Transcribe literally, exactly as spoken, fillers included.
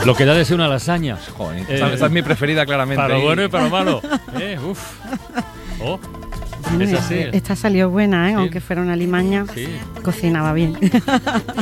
Lo que da de ser una lasaña. Joder, Eh, esa, esa es mi preferida claramente. Para lo bueno y para lo malo. Eh, uf. Oh, Bueno, es así. Esta salió buena, ¿eh? Sí. Aunque fuera una limaña, Sí. cocinaba bien.